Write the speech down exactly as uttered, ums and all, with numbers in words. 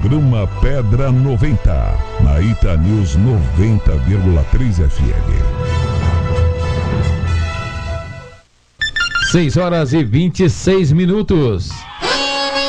Programa Pedra noventa, na Ita News noventa vírgula três F M. seis horas e vinte e seis minutos.